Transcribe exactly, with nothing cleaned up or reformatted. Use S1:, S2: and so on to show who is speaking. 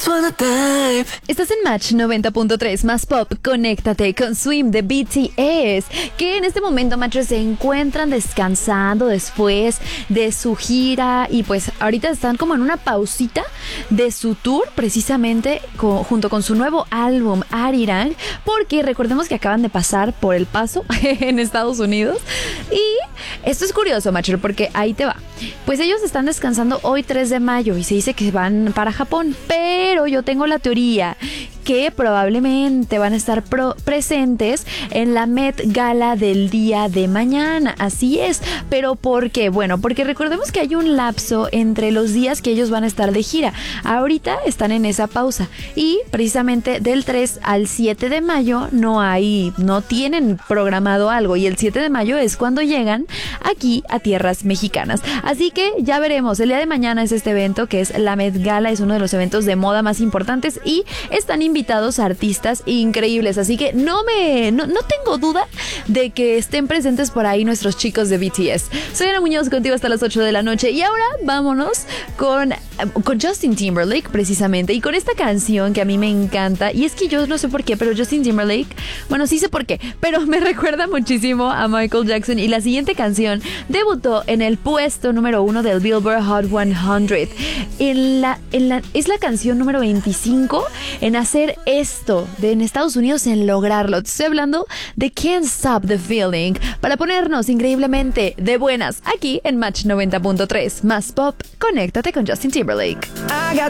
S1: just wanna dive.
S2: Estás en Match noventa punto tres más pop. Conéctate con Swim de B T S, que en este momento, Matchers, se encuentran descansando después de su gira y pues ahorita están como en una pausita de su tour, precisamente con, junto con su nuevo álbum Arirang, porque recordemos que acaban de pasar por El Paso en Estados Unidos. Y esto es curioso, Matcher, porque ahí te va. Pues ellos están descansando hoy tres de mayo y se dice que van para Japón, pero yo tengo la teoría que probablemente van a estar pro- presentes en la Met Gala del día de mañana. Así es. ¿Pero por qué? Bueno, porque recordemos que hay un lapso entre los días que ellos van a estar de gira. Ahorita están en esa pausa y precisamente del tres al siete de mayo no hay, no tienen programado algo, y el siete de mayo es cuando llegan aquí a tierras mexicanas. Así que ya veremos. El día de mañana es este evento que es la Met Gala, es uno de los eventos de moda más importantes y están invitados a artistas increíbles, así que no me no, no tengo duda de que estén presentes por ahí nuestros chicos de B T S. Soy Ana Muñoz, contigo hasta las ocho de la noche, y ahora vámonos con, con Justin Timberlake, precisamente, y con esta canción que a mí me encanta, y es que yo no sé por qué, pero Justin Timberlake, bueno, sí sé por qué, pero me recuerda muchísimo a Michael Jackson, y la siguiente canción debutó en el puesto número uno del Billboard Hot cien. En la, en la, es la canción número veinticinco en hacer esto de en Estados Unidos, en lograrlo. Te estoy hablando de Can't Stop the Feeling, para ponernos increíblemente de buenas aquí en Match noventa punto tres más pop. Conéctate con Justin Timberlake.
S1: I got